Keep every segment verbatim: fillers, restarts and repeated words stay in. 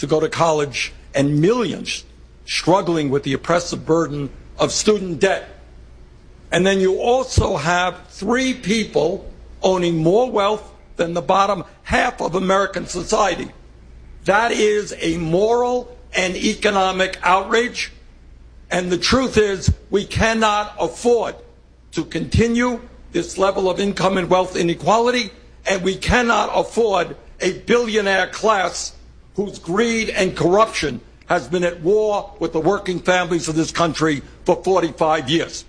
to go to college and millions struggling with the oppressive burden of student debt. And then you also have three people owning more wealth than the bottom half of American society. That is a moral and economic outrage. And the truth is, we cannot afford to continue this level of income and wealth inequality, and we cannot afford a billionaire class whose greed and corruption has been at war with the working families of this country for forty-five years.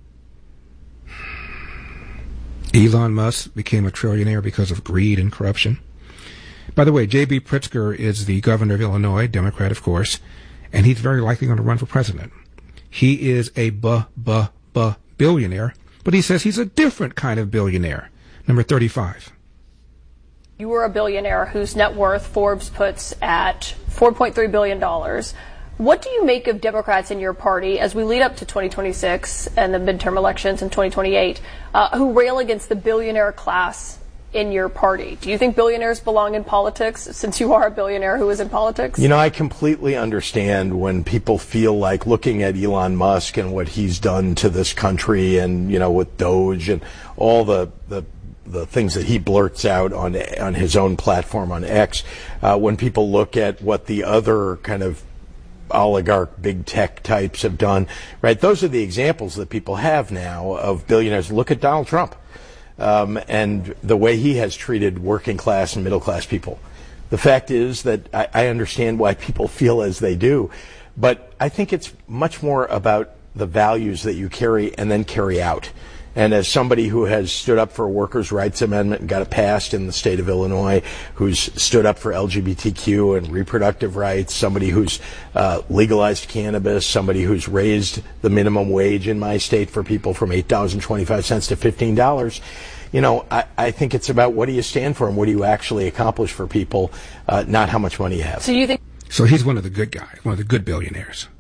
Elon Musk became a trillionaire because of greed and corruption. By the way, J B. Pritzker is the governor of Illinois, Democrat, of course, and he's very likely going to run for president. He is a bu-bu-bu billionaire, but he says he's a different kind of billionaire. Number thirty-five. You were a billionaire whose net worth Forbes puts at four point three billion dollars. What do you make of Democrats in your party as we lead up to twenty twenty-six and the midterm elections in twenty twenty-eight uh, who rail against the billionaire class in your party? Do you think billionaires belong in politics, since you are a billionaire who is in politics? You know, I completely understand when people feel like looking at Elon Musk and what he's done to this country, and, you know, with Doge and all the, the the things that he blurts out on on his own platform on X, uh, when people look at what the other kind of oligarch big tech types have done, right? Those are the examples that people have now of billionaires. Look at Donald Trump um, and the way he has treated working class and middle class people. The fact is that I, I understand why people feel as they do, but I think it's much more about the values that you carry and then carry out. And as somebody who has stood up for a workers' rights amendment and got it passed in the state of Illinois, who's stood up for L G B T Q and reproductive rights, somebody who's uh, legalized cannabis, somebody who's raised the minimum wage in my state for people from eight dollars and twenty-five cents to fifteen dollars, you know, I, I think it's about what do you stand for and what do you actually accomplish for people, uh, not how much money you have. So you think? So he's one of the good guys, one of the good billionaires.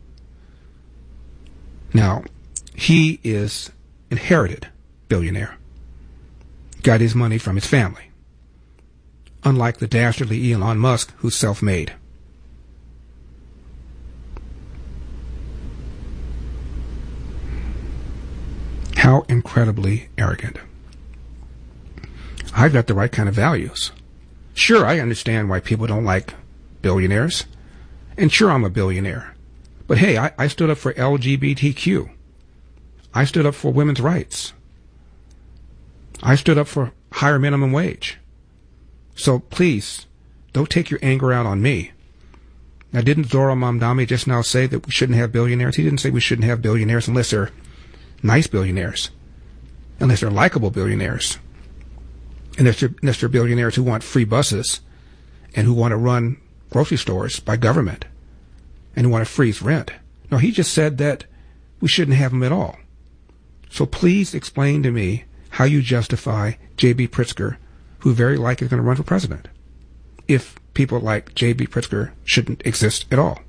Now, he is inherited billionaire. Got his money from his family. Unlike the dastardly Elon Musk, who's self-made. How incredibly arrogant. I've got the right kind of values. Sure, I understand why people don't like billionaires. And sure, I'm a billionaire. But hey, I, I stood up for L G B T Q. I stood up for women's rights. I stood up for higher minimum wage. So please, don't take your anger out on me. Now, didn't Zohran Mamdani just now say that we shouldn't have billionaires? He didn't say we shouldn't have billionaires unless they're nice billionaires, unless they're likable billionaires, unless they're, unless they're billionaires who want free buses and who want to run grocery stores by government and who want to freeze rent. No, he just said that we shouldn't have them at all. So please explain to me how you justify J B. Pritzker, who very likely is going to run for president, if people like J B. Pritzker shouldn't exist at all.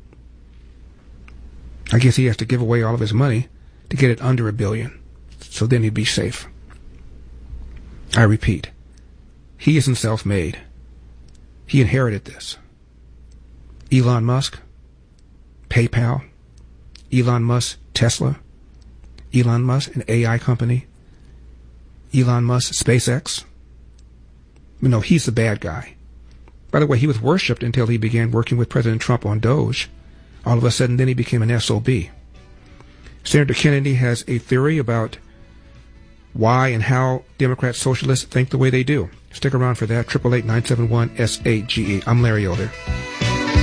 I guess he has to give away all of his money to get it under a billion, so then he'd be safe. I repeat, he isn't self-made. He inherited this. Elon Musk, PayPal, Elon Musk, Tesla, Elon Musk, an A I company, Elon Musk, SpaceX. You know, he's the bad guy. By the way, he was worshipped until he began working with President Trump on Doge. All of a sudden, then he became an S O B. Senator Kennedy has a theory about why and how Democrat socialists think the way they do. Stick around for that. triple eight nine seven one S A G E. I'm Larry Elder.